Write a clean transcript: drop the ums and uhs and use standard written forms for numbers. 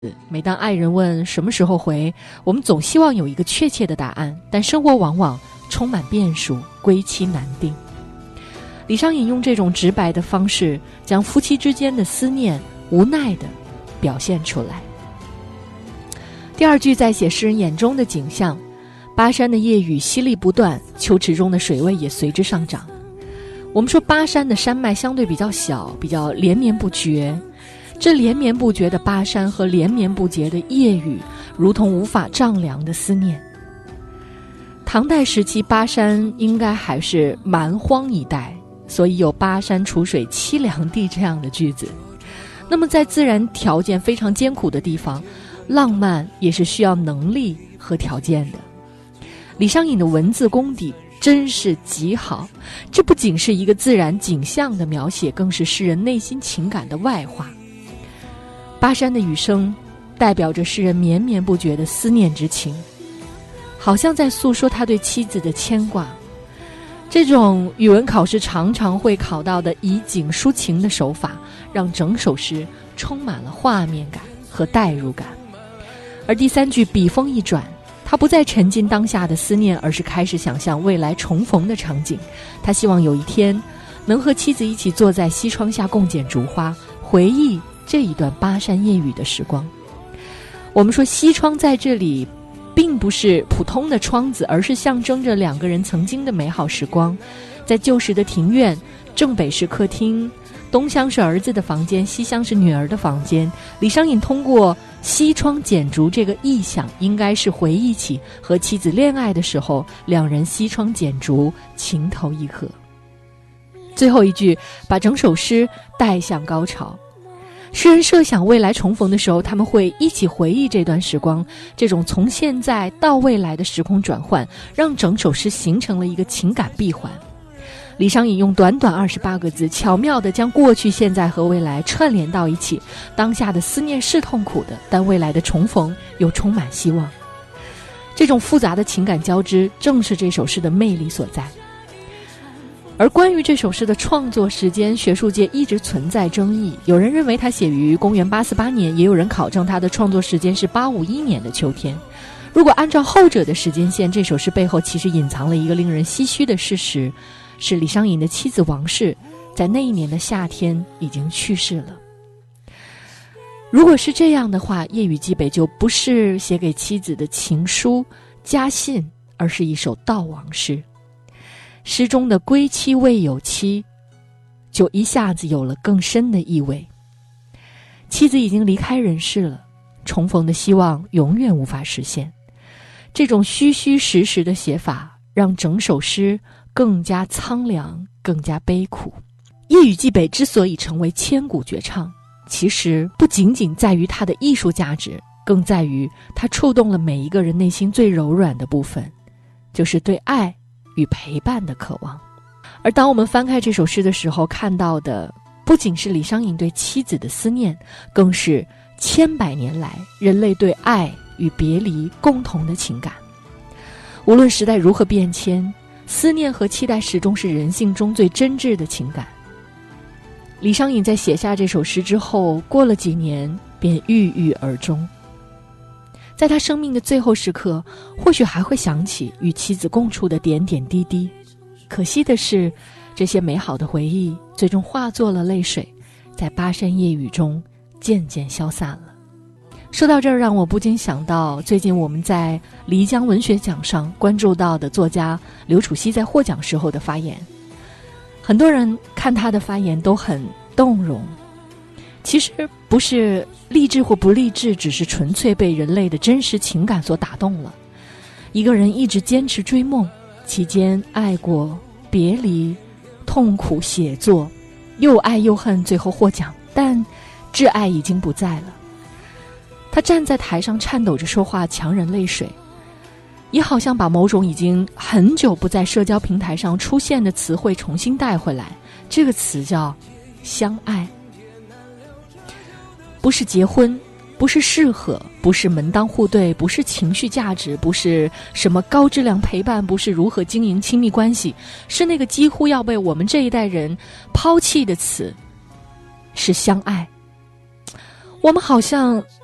每当爱人问什么时候回，我们总希望有一个确切的答案，但生活往往充满变数，归期难定。李商隐用这种直白的方式，将夫妻之间的思念无奈地表现出来。第二句在写诗人眼中的景象，巴山的夜雨淅沥不断，秋池中的水位也随之上涨。我们说巴山的山脉相对比较小，比较连绵不绝，这连绵不绝的巴山和连绵不绝的夜雨，如同无法丈量的思念。唐代时期巴山应该还是蛮荒一带，所以有巴山楚水凄凉地这样的句子。那么在自然条件非常艰苦的地方，浪漫也是需要能力和条件的。李商隐的文字功底真是极好，这不仅是一个自然景象的描写，更是诗人内心情感的外化。巴山的雨声代表着诗人绵绵不绝的思念之情，好像在诉说他对妻子的牵挂。这种语文考试常常会考到的以景抒情的手法，让整首诗充满了画面感和代入感。而第三句笔锋一转，他不再沉浸当下的思念，而是开始想象未来重逢的场景。他希望有一天能和妻子一起坐在西窗下共剪烛花，回忆这一段巴山夜雨的时光。我们说西窗在这里并不是普通的窗子，而是象征着两个人曾经的美好时光。在旧时的庭院，正北是客厅，东厢是儿子的房间，西厢是女儿的房间。李商隐通过西窗剪烛这个意象，应该是回忆起和妻子恋爱的时候，两人西窗剪烛，情投意合。最后一句把整首诗带向高潮。诗人设想未来重逢的时候，他们会一起回忆这段时光，这种从现在到未来的时空转换，让整首诗形成了一个情感闭环。李商隐用短短28个字，巧妙地将过去、现在和未来串联到一起。当下的思念是痛苦的，但未来的重逢又充满希望。这种复杂的情感交织，正是这首诗的魅力所在。而关于这首诗的创作时间，学术界一直存在争议。有人认为它写于公元848年，也有人考证它的创作时间是851年的秋天。如果按照后者的时间线，这首诗背后其实隐藏了一个令人唏嘘的事实，是李商隐的妻子王氏在那一年的夏天已经去世了。如果是这样的话，夜雨寄北就不是写给妻子的情书家信，而是一首悼亡诗。诗中的归期未有期，就一下子有了更深的意味。妻子已经离开人世了，重逢的希望永远无法实现。这种虚虚实实的写法，让整首诗更加苍凉，更加悲苦。夜雨寄北之所以成为千古绝唱，其实不仅仅在于它的艺术价值，更在于它触动了每一个人内心最柔软的部分，就是对爱与陪伴的渴望。而当我们翻开这首诗的时候，看到的不仅是李商隐对妻子的思念，更是千百年来人类对爱与别离共同的情感。无论时代如何变迁，思念和期待始终是人性中最真挚的情感。李商隐在写下这首诗之后，过了几年便郁郁而终。在他生命的最后时刻，或许还会想起与妻子共处的点点滴滴。可惜的是，这些美好的回忆最终化作了泪水，在巴山夜雨中渐渐消散了。说到这儿，让我不禁想到最近我们在漓江文学奖上关注到的作家刘楚熙在获奖时候的发言。很多人看他的发言都很动容，其实不是励志或不励志，只是纯粹被人类的真实情感所打动了。一个人一直坚持追梦，期间爱过、别离、痛苦写作，又爱又恨，最后获奖，但挚爱已经不在了。他站在台上颤抖着说话，强忍泪水，也好像把某种已经很久不在社交平台上出现的词汇重新带回来。这个词叫相爱，不是结婚，不是适合，不是门当户对，不是情绪价值，不是什么高质量陪伴，不是如何经营亲密关系，是那个几乎要被我们这一代人抛弃的词，是相爱。我们好像